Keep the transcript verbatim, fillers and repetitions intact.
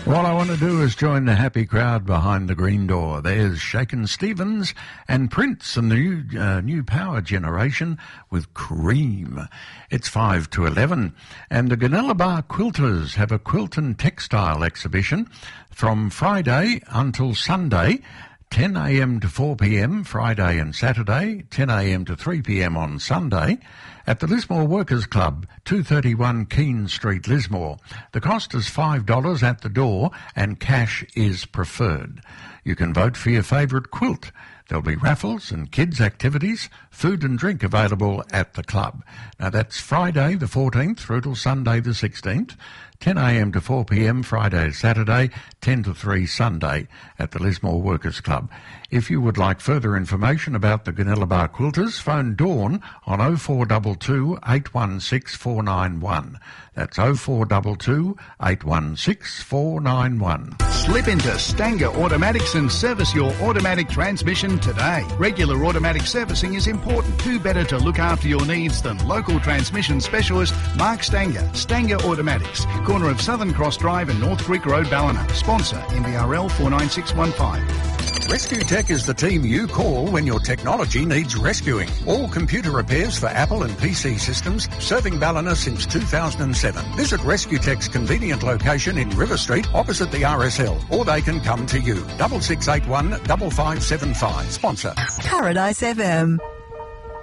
All I want to do is join the happy crowd behind the green door. There's Shakin' Stevens and Prince and the new, uh, new power generation with Cream. It's five to eleven, and the Goonellabah Quilters have a quilt and textile exhibition from Friday until Sunday, ten a m to four p m Friday and Saturday, ten a m to three p m on Sunday, at the Lismore Workers Club, two thirty-one Keene Street, Lismore. The cost is five dollars at the door and cash is preferred. You can vote for your favourite quilt. There'll be raffles and kids' activities, food and drink available at the club. Now that's Friday the fourteenth through till Sunday the sixteenth, ten a m to four p m Friday, Saturday, ten to three Sunday at the Lismore Workers Club. If you would like further information about the Goonellabah Quilters, phone Dawn on oh four two two, eight one six, four nine one. That's oh four two two, eight one six, four nine one. Slip into Stanger Automatics and service your automatic transmission today. Regular automatic servicing is important. Who better to look after your needs than local transmission specialist Mark Stanger. Stanger Automatics, corner of Southern Cross Drive and North Creek Road, Ballina. Sponsor M B R L four nine six one five. Rescue Tech is the team you call when your technology needs rescuing. All computer repairs for Apple and P C systems, serving Ballina since two thousand seven. Visit Rescue Tech's convenient location in River Street, opposite the R S L, or they can come to you. Double six eight one, double five seven five. Sponsor Paradise F M.